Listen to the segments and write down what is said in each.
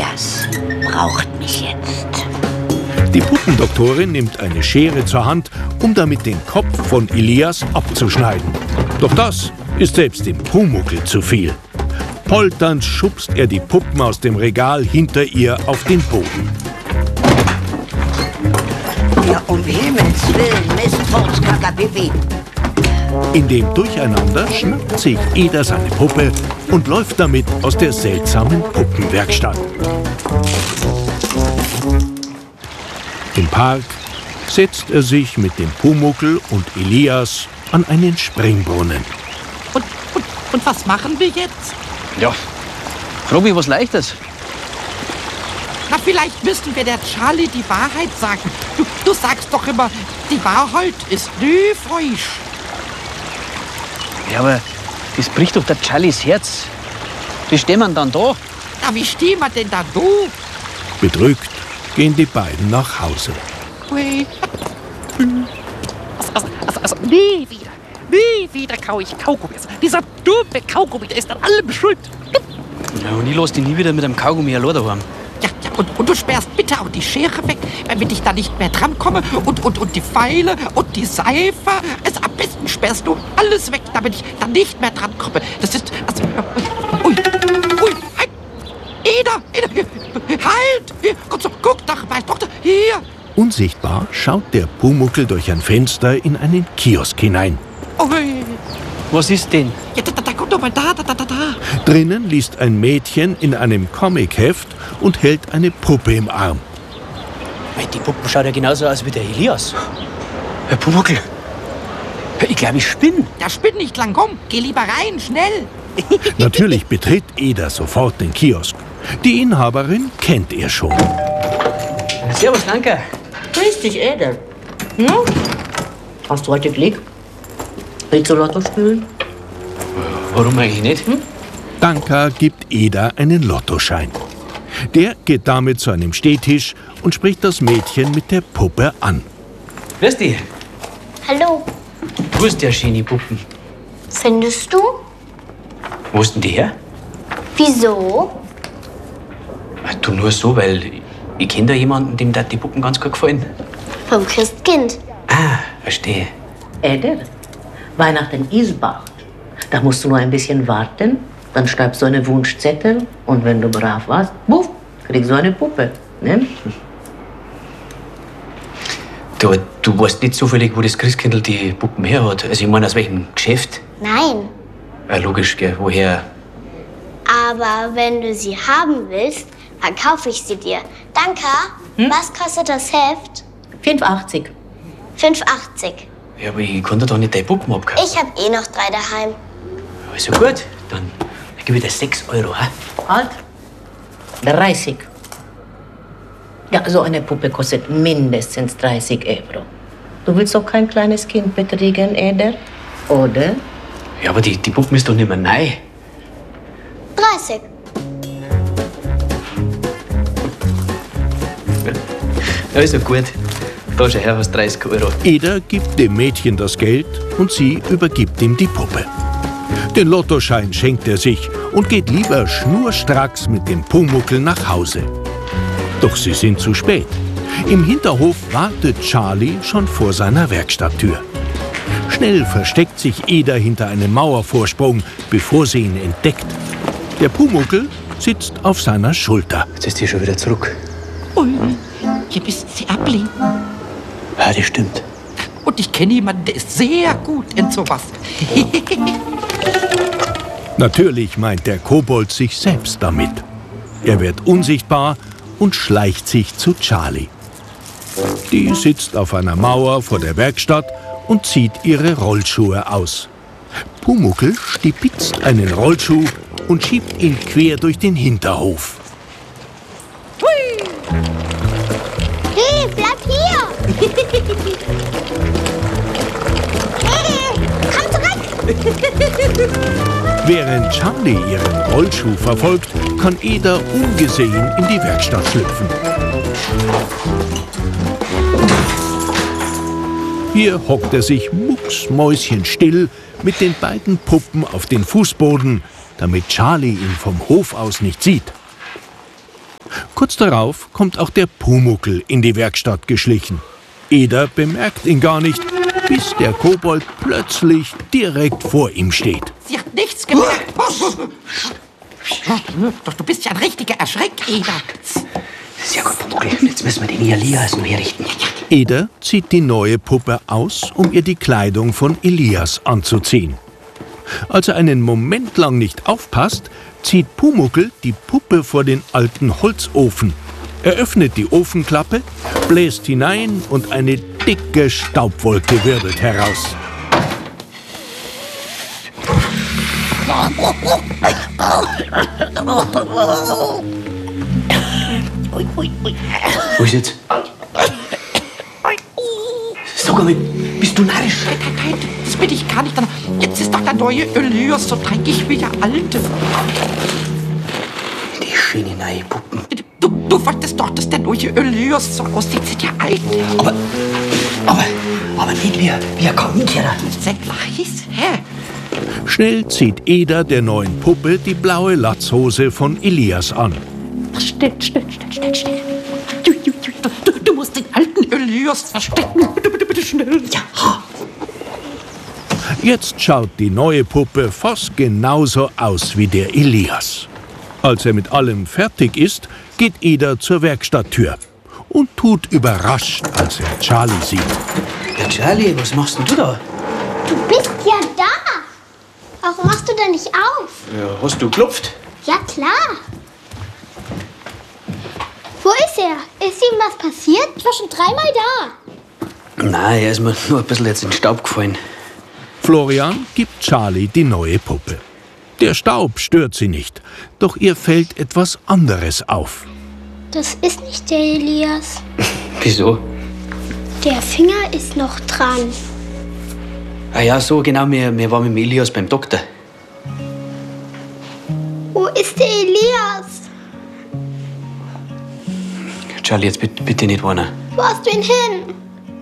Elias braucht mich jetzt. Die Puppendoktorin nimmt eine Schere zur Hand, um damit den Kopf von Elias abzuschneiden. Doch das ist selbst dem Pumuckl zu viel. Polternd schubst er die Puppen aus dem Regal hinter ihr auf den Boden. Ja, um Himmels Willen, Mistfortskackerpipi. In dem Durcheinander schnappt sich Eder seine Puppe und läuft damit aus der seltsamen Puppenwerkstatt. Im Park setzt er sich mit dem Pumuckl und Elias an einen Springbrunnen. Und was machen wir jetzt? Ja, frag mich was Leichtes. Na, vielleicht müssen wir der Charlie die Wahrheit sagen. Du sagst doch immer, die Wahrheit ist nie falsch. Ja, aber das bricht doch der Charlies Herz. Wie stehen wir dann da? Na, wie stehen wir denn da do? Bedrückt gehen die beiden nach Hause. Ui. Also, nie wieder kau ich Kaugummi. Also, dieser dumme Kaugummi, der ist an allem schuld. Ja, und ich lass dich nie wieder mit einem Kaugummi allein daheim. Ja, und du sperrst bitte auch die Schere weg, damit ich da nicht mehr drankomme. Und die Pfeile und die Seife. Also, am besten sperrst du alles weg, damit ich da nicht mehr drankomme. Das ist... Also, ui, halt! Eder, halt! Hier, guck doch, meine Tochter, hier! Unsichtbar schaut der Pumuckl durch ein Fenster in einen Kiosk hinein. Ui. Was ist denn? Ja, da, guck doch mal, da. Drinnen liest ein Mädchen in einem Comicheft und hält eine Puppe im Arm. Die Puppe schaut ja genauso aus wie der Elias. Herr Pumuckl, ich glaube, ich spinne. Ja, spinn nicht lang rum. Geh lieber rein, schnell. Natürlich betritt Eder sofort den Kiosk. Die Inhaberin kennt er schon. Servus, danke. Grüß dich, Eder. Hm? Hast du heute Glück? Willst du Lotto spielen? Warum eigentlich nicht? Danka gibt Eder einen Lottoschein. Der geht damit zu einem Stehtisch und spricht das Mädchen mit der Puppe an. Grüß dich. Hallo, Wo ist der schöne Puppen? findest du? Wo ist denn die her? Wieso? Du nur so, weil ich kenne da jemanden, dem die Puppen ganz gut gefallen. Vom Christkind. Ah, verstehe. Eder, Weihnachten ist bald. Da musst du nur ein bisschen warten. Dann schreibst du einen Wunschzettel. Und wenn du brav warst, buff, kriegst du eine Puppe. Ne? Du weißt nicht zufällig, wo das Christkindl die Puppen her hat. Also ich meine, aus welchem Geschäft? Nein. Ja, logisch, gell. Woher? Aber wenn du sie haben willst, verkaufe ich sie dir. Danke. Was kostet das Heft? 5,80. 5,80. Ja, aber ich kann dir doch nicht deine Puppen abkaufen. Ich habe eh noch 3 daheim. Also gut, dann gebe ich dir 6 Euro. Ha? Halt. 30. Ja, so eine Puppe kostet mindestens 30 Euro. Du willst doch kein kleines Kind betrügen, Eder? Oder? Ja, aber die Puppen ist doch nicht mehr neu. 30. Also gut, da schau her, was 30 Euro. Eder gibt dem Mädchen das Geld und sie übergibt ihm die Puppe. Den Lottoschein schenkt er sich und geht lieber schnurstracks mit dem Pumuckl nach Hause. Doch sie sind zu spät. Im Hinterhof wartet Charlie schon vor seiner Werkstatttür. Schnell versteckt sich Eder hinter einem Mauervorsprung, bevor sie ihn entdeckt. Der Pumuckl sitzt auf seiner Schulter. Jetzt ist die schon wieder zurück. Ui, hier müssen Sie ablenken. Ja, das stimmt. Und ich kenne jemanden, der ist sehr gut in sowas. Natürlich meint der Kobold sich selbst damit. Er wird unsichtbar und schleicht sich zu Charlie. Die sitzt auf einer Mauer vor der Werkstatt und zieht ihre Rollschuhe aus. Pumuckl stibitzt einen Rollschuh und schiebt ihn quer durch den Hinterhof. Hey, bleib hier! Hey, komm zurück! Während Charlie ihren Rollschuh verfolgt, kann Eder ungesehen in die Werkstatt schlüpfen. Hier hockt er sich mucksmäuschenstill mit den beiden Puppen auf den Fußboden, damit Charlie ihn vom Hof aus nicht sieht. Kurz darauf kommt auch der Pumuckl in die Werkstatt geschlichen. Eder bemerkt ihn gar nicht, bis der Kobold plötzlich direkt vor ihm steht. Sie hat nichts gemerkt. Doch du bist ja ein richtiger Erschreck, Eder. Sehr gut, Pumuckl. Jetzt müssen wir den Elias noch herrichten. Eder zieht die neue Puppe aus, um ihr die Kleidung von Elias anzuziehen. Als er einen Moment lang nicht aufpasst, zieht Pumuckl die Puppe vor den alten Holzofen. Er öffnet die Ofenklappe, bläst hinein und eine dicke Staubwolke wirbelt heraus. Wo ist jetzt? Sag einmal, bist du narrisch? Nein, das bin ich gar nicht. Jetzt ist doch der neue Elias so dreckig wie der alte. Die schöne neue Puppen. Du wolltest doch, dass der neue Elias so aussieht wie der alte. Aber nicht wie ein Kaminkehrer. Sehr weiß, hä? Schnell zieht Eder der neuen Puppe die blaue Latzhose von Elias an. Schnell. Du musst den alten Elias verstecken. Bitte schnell. Ja. Jetzt schaut die neue Puppe fast genauso aus wie der Elias. Als er mit allem fertig ist, geht Eder zur Werkstatttür und tut überrascht, als er Charlie sieht. Ja, Charlie, was machst denn du da? Du bist ja da. Warum machst du denn nicht auf? Ja, hast du geklopft? Ja, klar. Wo ist er? Ist ihm was passiert? Ich war schon 3-mal da. Nein, er ist mir nur ein bisschen jetzt in den Staub gefallen. Florian gibt Charlie die neue Puppe. Der Staub stört sie nicht, doch ihr fällt etwas anderes auf. Das ist nicht der Elias. Wieso? Der Finger ist noch dran. Ah ja, so genau, wir waren mit dem Elias beim Doktor. Wo ist der Elias? Charlie, jetzt bitte nicht weinen. Wo hast du ihn hin?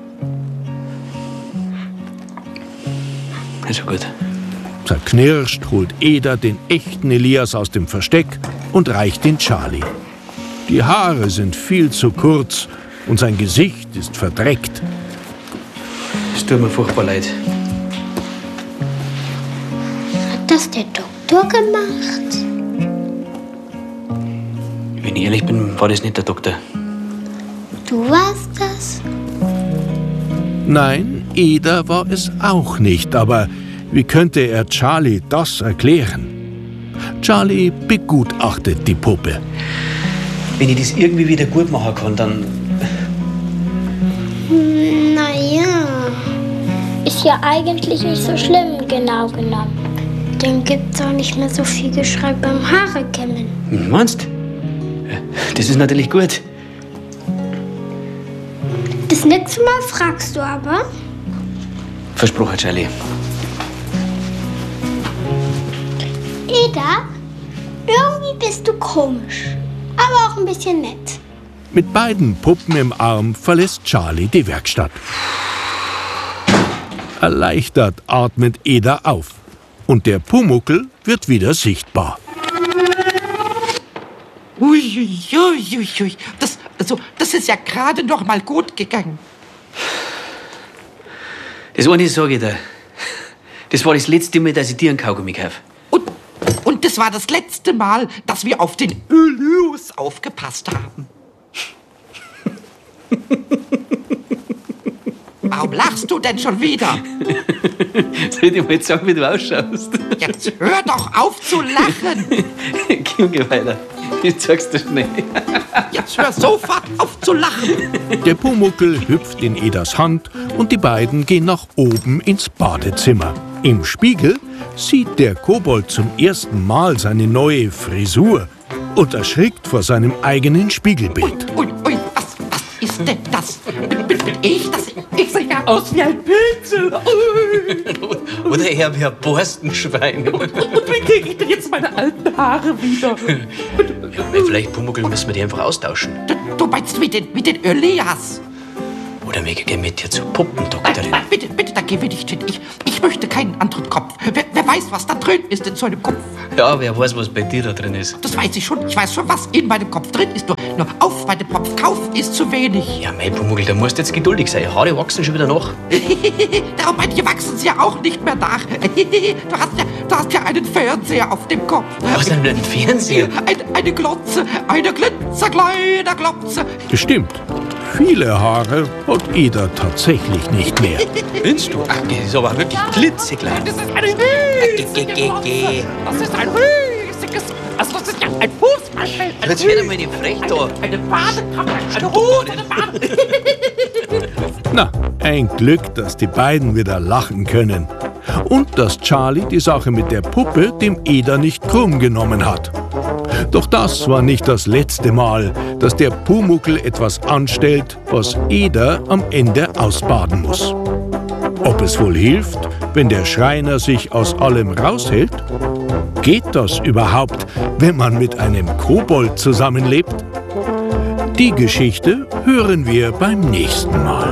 Also gut. Zerknirscht holt Eder den echten Elias aus dem Versteck und reicht ihn Charlie. Die Haare sind viel zu kurz und sein Gesicht ist verdreckt. Es tut mir furchtbar leid. Hat das der Doktor gemacht? Wenn ich ehrlich bin, war das nicht der Doktor. Du warst das? Nein, Eder war es auch nicht, aber wie könnte er Charlie das erklären? Charlie begutachtet die Puppe. Wenn ich das irgendwie wieder gut machen kann, dann... Naja, ist ja eigentlich nicht so schlimm, genau genommen. Dann gibt's auch nicht mehr so viel Geschrei beim Haarekämmen. Meinst? Das ist natürlich gut. Das nächste Mal fragst du aber. Versprochen, Charlie. Eda, irgendwie bist du komisch, aber auch ein bisschen nett. Mit beiden Puppen im Arm verlässt Charlie die Werkstatt. Erleichtert atmet Eder auf und der Pumuckl wird wieder sichtbar. Uiuiuiui. Das ist ja gerade noch mal gut gegangen. Das eine sage ich dir. Das war das letzte Mal, dass ich dir einen Kaugummi kaufe. Und das war das letzte Mal, dass wir auf den Elias aufgepasst haben. Warum lachst du denn schon wieder? Soll ich dir mal sagen, wie du ausschaust? Jetzt hör doch auf zu lachen. Geh weiter. Ich zeig's dir schnell. Jetzt hör sofort auf zu lachen. Der Pumuckl hüpft in Eders Hand und die beiden gehen nach oben ins Badezimmer. Im Spiegel sieht der Kobold zum ersten Mal seine neue Frisur und erschrickt vor seinem eigenen Spiegelbild. Ui, was ist denn das? Bin ich das? Ich sehe ja aus wie ein Pilzel. Oder eher wie ein Borstenschwein. Und wie kriege ich denn jetzt meine alten Haare wieder? Ja, vielleicht, Pumuckl, müssen wir die einfach austauschen. Du meinst wie den Elias? Oder wir gehen mit dir zur Puppendoktorin. Nein, bitte, da gehen wir nicht hin. Ich möchte keinen anderen Kopf. Wer weiß, was da drin ist in so einem Kopf? Ja, wer weiß, was bei dir da drin ist. Das weiß ich schon. Ich weiß schon, was in meinem Kopf drin ist. Nur auf meinem Kopf kauf ist zu wenig. Ja, mein Pumuckl, da musst du jetzt geduldig sein. Haare wachsen schon wieder nach. Darum manche wachsen sie ja auch nicht mehr nach. Du hast ja einen Fernseher auf dem Kopf. Was denn ein Fernseher? Eine Glotze, eine glitzerkleine Glotze. Bestimmt. Viele Haare hat Eder tatsächlich nicht mehr. Findest du? Ach, das ist aber wirklich klitzeklein. Das ist eine riesige Glotze. Das ist ein riesiges... Also das ist ja ein Fußballfeld. Jetzt wird einmal nicht frech da. Eine Badekammer. Eine Hose, eine Bade... Na, ein Glück, dass die beiden wieder lachen können. Und dass Charlie die Sache mit der Puppe dem Eder nicht krumm genommen hat. Doch das war nicht das letzte Mal, dass der Pumuckl etwas anstellt, was Eder am Ende ausbaden muss. Ob es wohl hilft, wenn der Schreiner sich aus allem raushält? Geht das überhaupt, wenn man mit einem Kobold zusammenlebt? Die Geschichte hören wir beim nächsten Mal.